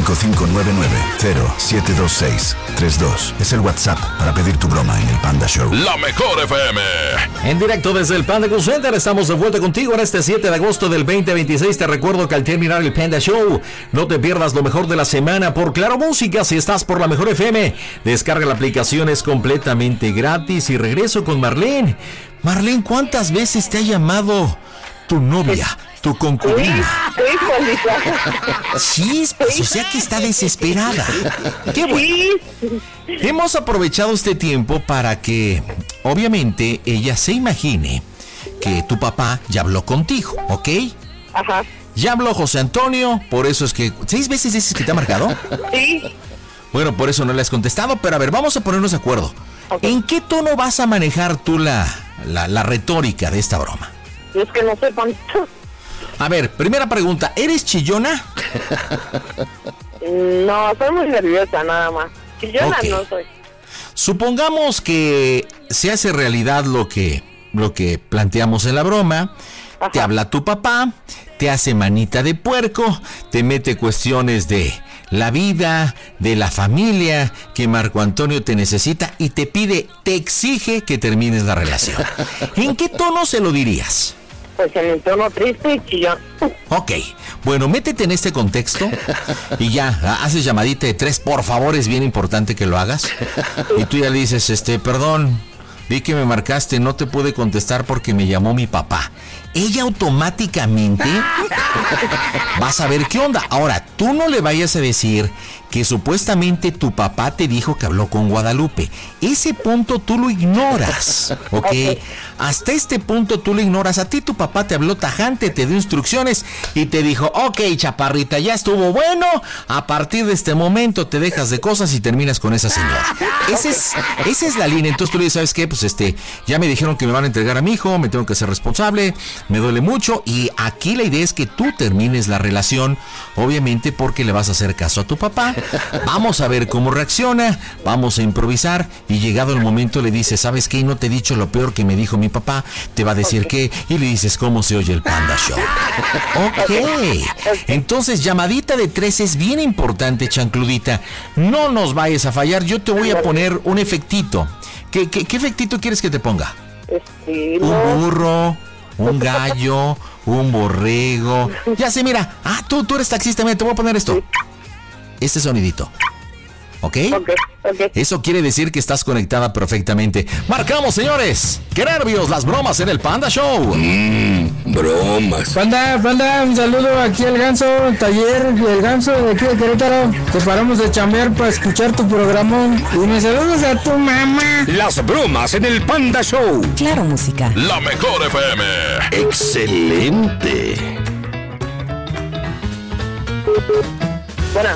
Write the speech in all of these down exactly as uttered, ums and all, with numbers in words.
cinco cinco nueve nueve cero siete dos seis tres dos. Es el WhatsApp para pedir tu broma en el Panda Show. La Mejor F M. En directo desde el Panda Cool Center, estamos de vuelta contigo en este siete de agosto del veinte veintiséis. Te recuerdo que al terminar el Panda Show, no te pierdas lo mejor de la semana por Claro Música. Si estás por La Mejor F M, descarga la aplicación, es completamente gratis. Y regreso con Marlene. Marlene, ¿cuántas veces te ha llamado tu novia, tu concubina? Chispas, o sea que está desesperada. Qué bueno. Hemos aprovechado este tiempo para que, obviamente, ella se imagine que tu papá ya habló contigo, ¿ok? Ajá. Ya habló José Antonio, por eso es que... ¿Seis veces dices que te ha marcado? Sí. Bueno, por eso no le has contestado, pero a ver, vamos a ponernos de acuerdo. Okay. ¿En qué tono vas a manejar tú la, la, la retórica de esta broma? Es que no sé cuánto. A ver, primera pregunta, ¿eres chillona? No, soy muy nerviosa nada más. Chillona okay. No soy. Supongamos que se hace realidad lo que, lo que planteamos en la broma. Ajá. Te habla tu papá, te hace manita de puerco, te mete cuestiones de la vida, de la familia, que Marco Antonio te necesita y te pide, te exige que termines la relación. ¿En qué tono se lo dirías? Pues en el tono triste y chillón. Ok, bueno, métete en este contexto y ya, haces llamadita de tres, por favor, es bien importante que lo hagas. Y tú ya le dices, este, perdón, vi que me marcaste, no te pude contestar porque me llamó mi papá. Ella automáticamente va a saber qué onda. Ahora, tú no le vayas a decir que supuestamente tu papá te dijo que habló con Guadalupe. Ese punto tú lo ignoras, ¿ok? Okay. Hasta este punto tú lo ignoras. A ti tu papá te habló tajante, te dio instrucciones y te dijo, ok, chaparrita, ya estuvo bueno. A partir de este momento te dejas de cosas y terminas con esa señora. Ese es, esa es la línea. Entonces tú le dices, ¿sabes qué? Pues este, ya me dijeron que me van a entregar a mi hijo, me tengo que ser responsable, me duele mucho. Y aquí la idea es que tú termines la relación, obviamente porque le vas a hacer caso a tu papá. Vamos a ver cómo reacciona, vamos a improvisar y llegado el momento le dices, ¿sabes qué? No te he dicho lo peor que me dijo mi papá, te va a decir qué, y le dices cómo se oye el Panda Show. Ok, entonces llamadita de tres es bien importante, chancludita, no nos vayas a fallar, yo te voy a poner un efectito. ¿Qué, qué, qué efectito quieres que te ponga? Un burro, un gallo, un borrego, ya sé, mira, ah, tú, tú eres taxista, mira, te voy a poner esto. Este sonidito. ¿Ok? Okay, okay. Eso quiere decir que estás conectada perfectamente. ¡Marcamos, señores! ¡Qué nervios! Las bromas en el Panda Show. Mmm, bromas. Panda, Panda, un saludo aquí al Ganso, taller El Ganso de aquí de Querétaro. Te paramos de chambear para escuchar tu programa. Y me saludas a tu mamá. Las bromas en el Panda Show. Claro Música. La Mejor F M. Excelente. Bueno.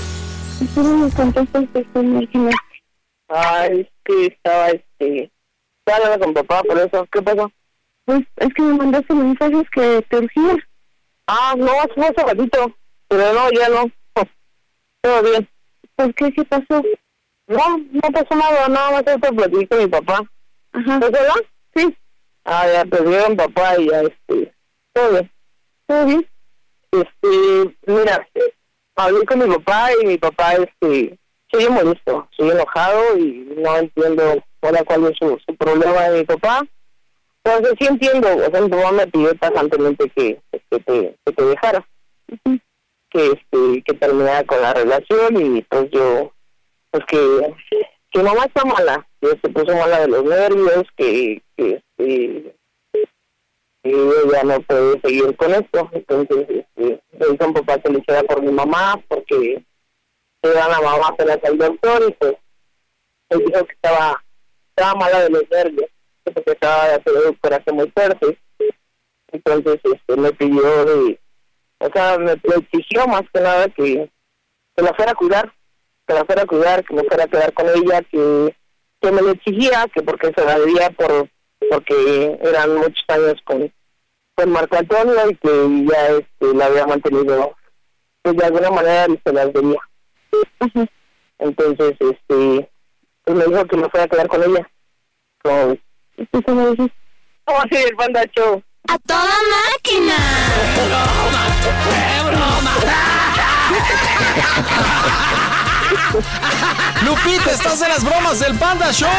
Ay, es que estaba, este, estaba hablando con papá, por eso, ¿qué pasó? Pues, es que me mandaste mensajes que te urgía. Ah, no, hace un ratito, pero no, ya no, todo bien. ¿Por qué? ¿Qué pasó? No, no pasó nada, nada más esto platicé con mi papá. Ajá. ¿Pues verdad? Sí. Ah, ya, perdieron papá y ya, este, todo bien, todo bien. Este, mira, hablé con mi papá y mi papá, este, soy molesto, soy enojado y no entiendo ahora cuál es su, su problema de mi papá. Entonces sí entiendo, o sea, mi papá me pidió tajantemente que, que, te, que te dejara, uh-huh. que este, que terminara con la relación y pues yo, pues que, que mamá está mala, que se puso mala de los nervios, que, que este, que ella no puede seguir con esto. Entonces este, le dijo a mi papá que le hiciera por mi mamá, porque era la mamá apenas al doctor y pues él dijo que estaba, estaba mala de los nervios, porque estaba de hacer un corazón muy fuerte. Entonces este, me pidió, de, o sea, me, me exigió más que nada que, que la fuera a cuidar, que la fuera a cuidar, que me fuera a quedar con ella, que, que me lo exigía, que porque se la debía por porque eran muchos años con, con Marco Antonio y que ya este, la había mantenido, pues de alguna manera se las debía. Uh-huh. Entonces, este, pues me dijo que me fuera a quedar con ella. Con, ¿cómo así el Panda Show? ¡A toda máquina! ¡Qué broma! ¡Qué broma! Lupita, estás en las bromas del Panda Show.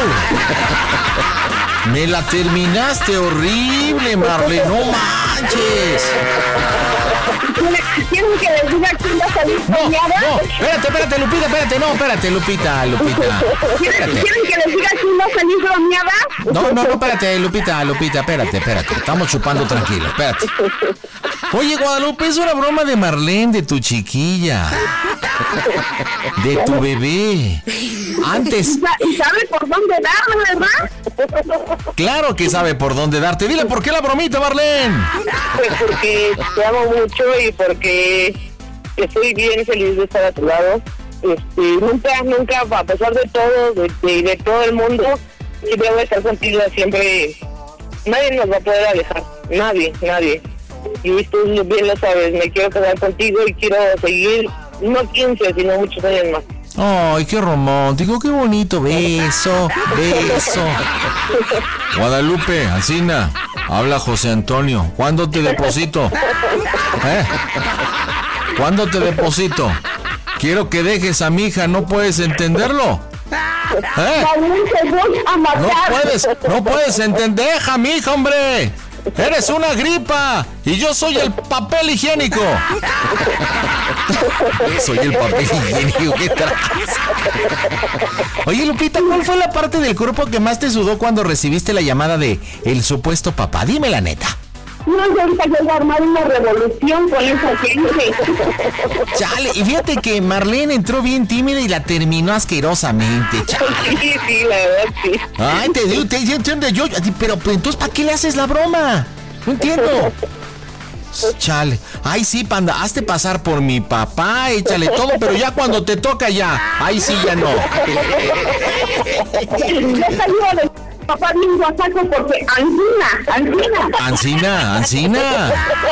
Me la terminaste horrible, Marlene, no manches. ¿Quieren que les diga quién va a salir No, premiada? no, espérate, espérate, Lupita, espérate, no, espérate, Lupita, Lupita. ¿Quieren, Espérate. ¿Quieren que les diga quién va a salir bromeada? No, no, no, espérate, Lupita, Lupita, espérate, espérate. Estamos chupando tranquilo, espérate. Oye, Guadalupe, es una broma de Marlene, de tu chiquilla. De tu bebé. Antes, ¿Y sa- y sabe por dónde dar, verdad? claro que sabe por dónde darte. Dile por qué la bromita, Marlene. Pues porque te amo mucho y porque estoy bien feliz de estar a tu lado. Este, nunca, nunca, a pesar de todo, de, de, de todo el mundo, siempre voy a estar contigo siempre. Nadie nos va a poder alejar, nadie, nadie. Y tú bien lo sabes, me quiero quedar contigo y quiero seguir, no quince, sino muchos años más. Ay, qué romántico, qué bonito. Beso, beso. Guadalupe, Alcina, habla José Antonio. ¿Cuándo te deposito? ¿Eh? ¿Cuándo te deposito? Quiero que dejes a mi hija, ¿no puedes entenderlo? ¿Eh? Te voy a matar. No puedes, no puedes entender, deja mi hija, hombre. Eres una gripa y yo soy el papel higiénico. Soy el papel higiénico, ¿qué traes? Oye, Lupita, ¿cuál fue la parte del cuerpo que más te sudó cuando recibiste la llamada de el supuesto papá? Dime la neta. No, yo ahorita yo voy a armar una revolución con esa gente. Chale, y fíjate que Marlene entró bien tímida y la terminó asquerosamente, chale. Sí, sí, la verdad, sí. Ay, te digo, te entiendo yo, pero pues, entonces, ¿para qué le haces la broma? No entiendo. Chale. Ay, sí, Panda, hazte pasar por mi papá, échale todo, pero ya cuando te toca ya, ahí sí ya no. Yo salí de papá bien guasaco porque Ancina, Ancina. Ancina, Ancina.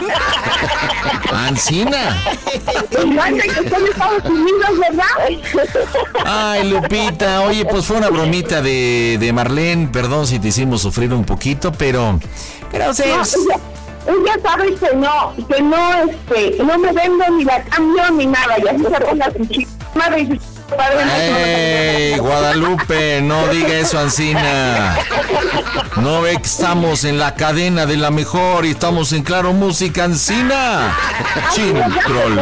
Ancina. Y no hace que son de Estados Unidos, ¿verdad? Ay, Lupita, oye, pues fue una bromita de, de Marlene, perdón si te hicimos sufrir un poquito, pero, pero, o sea, No, ella, ella sabe que no, que no, este, no me vendo ni la cambio ni nada, y así se ponga su chica madre y su padre. ¡Ey, Guadalupe! No diga eso, Ancina. No ve que estamos en la cadena de la mejor y estamos en Claro Música, Ancina. Chintrolo.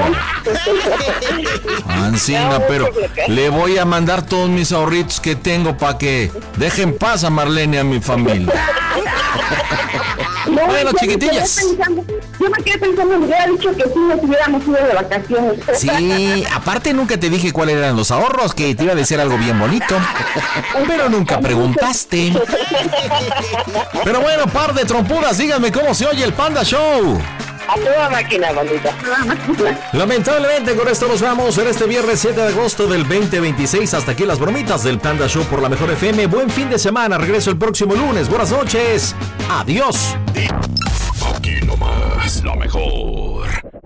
Ancina, pero le voy a mandar todos mis ahorritos que tengo para que dejen paz a Marlene y a mi familia. No, Bueno, yo me chiquitillas. quedé pensando- Yo me quedé pensando, me hubiera dicho que sí nos hubiéramos ido de vacaciones. Sí, aparte nunca te dije cuáles eran los ahorros, que te iba a decir algo bien bonito, pero nunca preguntaste. Pero bueno, par de trompudas, díganme cómo se oye el Panda Show. A toda máquina, bandita. Lamentablemente con esto nos vamos en este viernes siete de agosto del veinte veintiséis. Hasta aquí las bromitas del Panda Show por la Mejor F M. Buen fin de semana, regreso el próximo lunes. Buenas noches, adiós. Aquí nomás, la mejor.